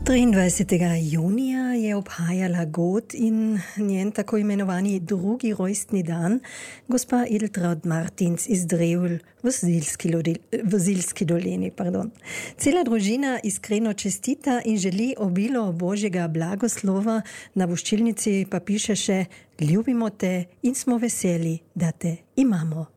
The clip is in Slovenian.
23. junija je obhajala god in njen tako imenovani drugi rojstni dan gospa Edeltraud Martins iz Drevl v Zilski dolini. Cela družina iskreno čestita in želi obilo Božjega blagoslova, na voščilnici pa piše še: ljubimo te in smo veseli, da te imamo.